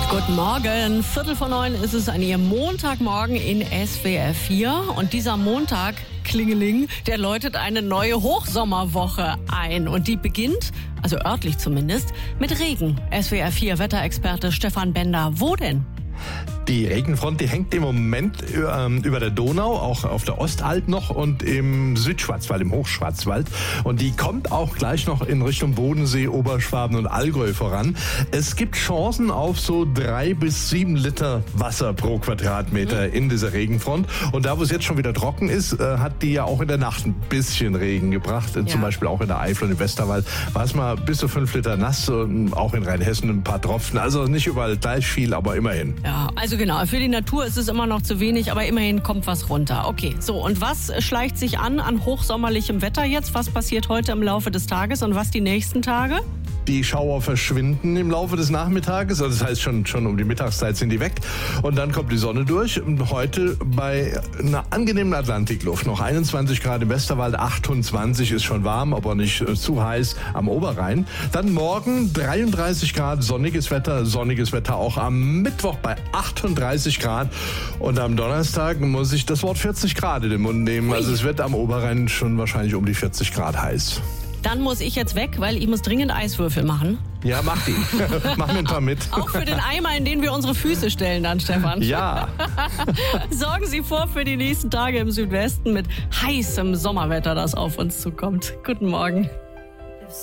Guten Morgen, 8:45 ist es an Ihrem Montagmorgen in SWR 4. Und dieser Montag, Klingeling, der läutet eine neue Hochsommerwoche ein. Und die beginnt, also örtlich zumindest, mit Regen. SWR 4 Wetterexperte Stefan Bender. Wo denn? Die Regenfront, die hängt im Moment über der Donau, auch auf der Ostalb noch und im Südschwarzwald, im Hochschwarzwald. Und die kommt auch gleich noch in Richtung Bodensee, Oberschwaben und Allgäu voran. Es gibt Chancen auf so 3 bis 7 Liter Wasser pro Quadratmeter in dieser Regenfront. Und da, wo es jetzt schon wieder trocken ist, hat die ja auch in der Nacht ein bisschen Regen gebracht. Ja. Zum Beispiel auch in der Eifel und im Westerwald war es mal bis zu 5 Liter nass, und auch in Rheinhessen ein paar Tropfen. Also nicht überall gleich viel, aber immerhin. Ja, also genau, für die Natur ist es immer noch zu wenig, aber immerhin kommt was runter. Okay, so, und was schleicht sich an hochsommerlichem Wetter jetzt? Was passiert heute im Laufe des Tages und was die nächsten Tage? Die Schauer verschwinden im Laufe des Nachmittages, also das heißt schon um die Mittagszeit sind die weg und dann kommt die Sonne durch. Und heute bei einer angenehmen Atlantikluft, noch 21 Grad im Westerwald, 28 ist schon warm, aber nicht zu heiß am Oberrhein. Dann morgen 33 Grad, sonniges Wetter auch am Mittwoch bei 38 Grad und am Donnerstag muss ich das Wort 40 Grad in den Mund nehmen. Also es wird am Oberrhein schon wahrscheinlich um die 40 Grad heiß. Dann muss ich jetzt weg, weil ich muss dringend Eiswürfel machen. Ja, mach die. Mach mir ein paar mit. Auch für den Eimer, in den wir unsere Füße stellen dann, Stefan. Ja. Sorgen Sie vor für die nächsten Tage im Südwesten mit heißem Sommerwetter, das auf uns zukommt. Guten Morgen.